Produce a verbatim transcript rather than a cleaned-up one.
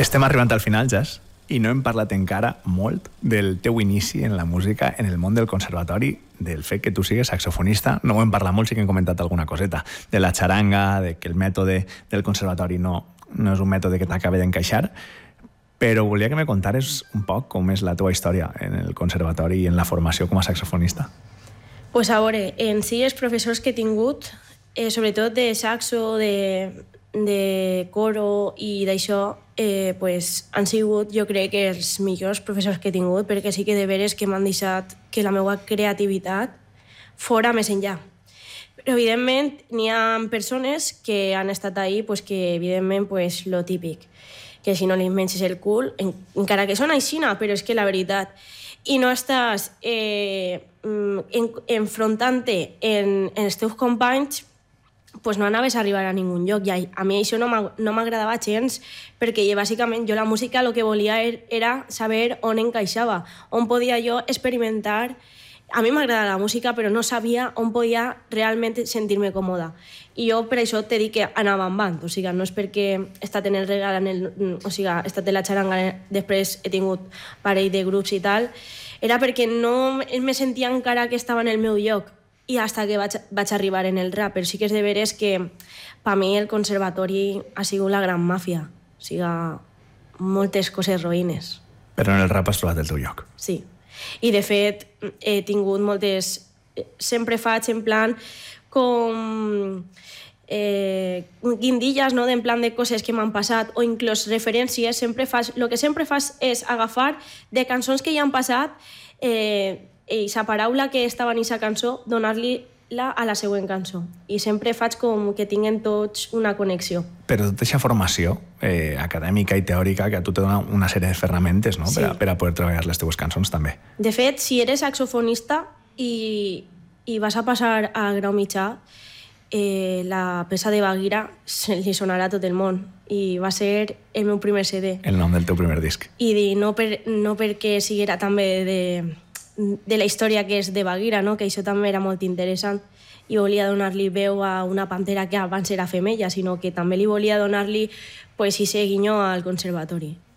Estem arribant al final, Jas, i no hem parlat encara molt del teu inici en la música, en el món del conservatori, del fet que tu sigues saxofonista. No ho hem parlat molt, sí que hem comentat alguna coseta, de la xaranga, de que el mètode del conservatori no, no és un mètode que t'acabi d'encaixar, però volia que me contares un poc com és la teva història en el conservatori i en la formació com a saxofonista. Pues a veure, en si els professors que he tingut, eh, sobretot de saxo, de, de coro i d'això, eh, pues, han sigut, jo crec, que els millors professors que he tingut, perquè sí que de veres que m'han deixat que la meva creativitat fora més enllà. Però, evidentment, n'hi ha persones que han estat ahí, pues, que, evidentment, pues, lo típic, que si no li menges el cul, en, encara que són aixina, però és que la veritat, i no estàs eh, en, enfrontant-te en, en els teus companys, pues no anaves a arribar a ningun lloc. I a mi això no m'agradava gens, perquè bàsicament jo la música el que volia era saber on encaixava, on podia jo experimentar. A mi m'agrada la música, però no sabia on podia realment sentir-me còmoda. I jo per això t'he dit que anava en band, o sigui, no és perquè he estat en el regal, en el, o sigui, he estat en la xaranga, després he tingut parell de grups i tal, era perquè no me sentia encara que estava en el meu lloc, i hasta que vaig, vaig arribar en el rap. Però sí que és de veres que per mi el conservatori ha sigut la gran màfia, o sigui, moltes coses roïnes. Però en el rap has trobat el teu lloc. Sí. I de fet he tingut moltes, sempre faig en plan com eh, guindilles, no? En plan de coses que m'han passat o inclús referències. Sempre fas, el que sempre fas és agafar de cançons que ja han passat eh, i la paraula que estava en aquesta cançó, donar-li la a la següent cançó. I sempre faig com que tinguen tots una connexió. Però tota aquesta formació eh, acadèmica i teòrica que a tu te dona una sèrie de ferramentes, no? Sí. Per, a, per a poder treballar les teves cançons també. De fet, si eres saxofonista i, i vas a passar a grau mitjà, eh, la peça de Baguira li sonarà a tot el món. I va ser el meu primer C D. El nom del teu primer disc. I no, per, no perquè siguera també de... de la història que és de Baguira, no? Que això també era molt interessant, i volia donar-li veu a una pantera que abans era femella, sinó que també li volia donar-li pues, ese guiño al conservatori.